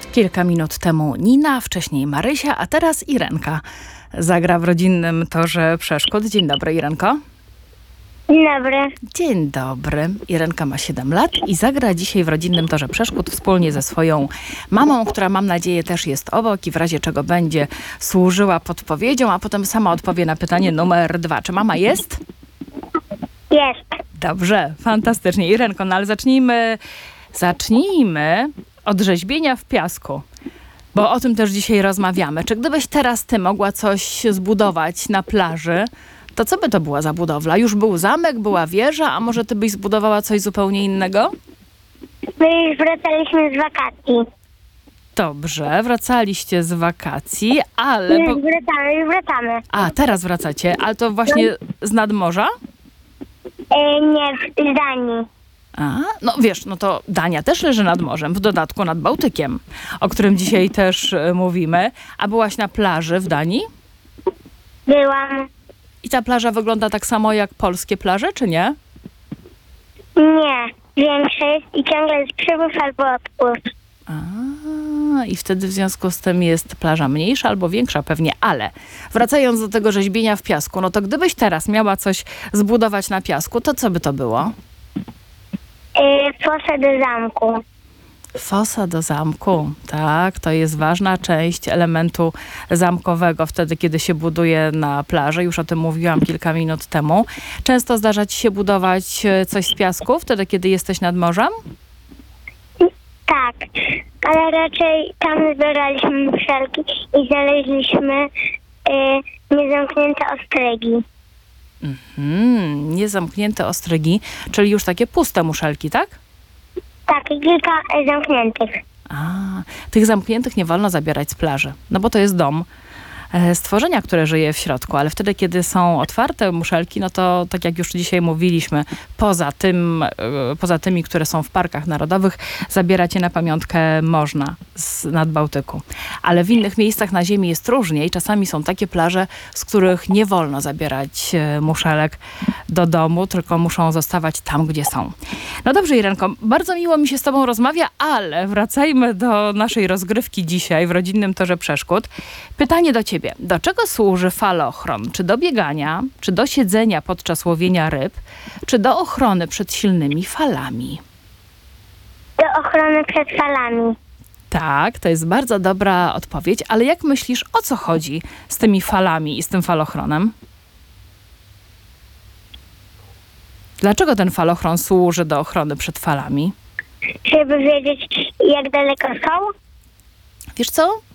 Kilka minut temu Nina, wcześniej Marysia, a teraz Irenka zagra w rodzinnym torze przeszkód. Dzień dobry, Irenko. Dzień dobry. Dzień dobry. Irenka ma 7 lat i zagra dzisiaj w rodzinnym torze przeszkód wspólnie ze swoją mamą, która, mam nadzieję, też jest obok i w razie czego będzie służyła podpowiedzią, a potem sama odpowie na pytanie numer 2. Czy mama jest? Jest. Dobrze, fantastycznie. Irenko, no ale zacznijmy od rzeźbienia w piasku, bo o tym też dzisiaj rozmawiamy. Czy gdybyś teraz ty mogła coś zbudować na plaży, to co by to była za budowla? Już był zamek, była wieża, a może ty byś zbudowała coś zupełnie innego? My już wracaliśmy z wakacji. Dobrze, wracaliście z wakacji, ale... Już wracamy. A, teraz wracacie, ale to właśnie z nadmorza? Nie, z Danii. A, no wiesz, no to Dania też leży nad morzem, w dodatku nad Bałtykiem, o którym dzisiaj też mówimy. A byłaś na plaży w Danii? Byłam. I ta plaża wygląda tak samo jak polskie plaże, czy nie? Nie, większe jest i ciągle jest przywóz albo odpływ. A, i wtedy w związku z tym jest plaża mniejsza albo większa pewnie, ale wracając do tego rzeźbienia w piasku, no to gdybyś teraz miała coś zbudować na piasku, to co by to było? Fosę do zamku. Fosa do zamku, tak, to jest ważna część elementu zamkowego wtedy, kiedy się buduje na plaży. Już o tym mówiłam kilka minut temu. Często zdarza ci się budować coś z piasku wtedy, kiedy jesteś nad morzem? Tak, ale raczej tam zbieraliśmy muszelki i znaleźliśmy niezamknięte ostrygi. Niezamknięte ostrygi, czyli już takie puste muszelki, tak? Tak, i kilka zamkniętych. A, tych zamkniętych nie wolno zabierać z plaży, no bo to jest dom stworzenia, które żyje w środku, ale wtedy, kiedy są otwarte muszelki, no to tak jak już dzisiaj mówiliśmy, poza tymi, które są w parkach narodowych, zabierać je na pamiątkę można z Nadbałtyku. Ale w innych miejscach na ziemi jest różnie i czasami są takie plaże, z których nie wolno zabierać muszelek do domu, tylko muszą zostawać tam, gdzie są. No dobrze, Irenko, bardzo miło mi się z tobą rozmawia, ale wracajmy do naszej rozgrywki dzisiaj w rodzinnym torze przeszkód. Pytanie do ciebie. Do czego służy falochron? Czy do biegania, czy do siedzenia podczas łowienia ryb, czy do ochrony przed silnymi falami? Do ochrony przed falami. Tak, to jest bardzo dobra odpowiedź, ale jak myślisz, o co chodzi z tymi falami i z tym falochronem? Dlaczego ten falochron służy do ochrony przed falami? Żeby wiedzieć, jak daleko są. Wiesz co?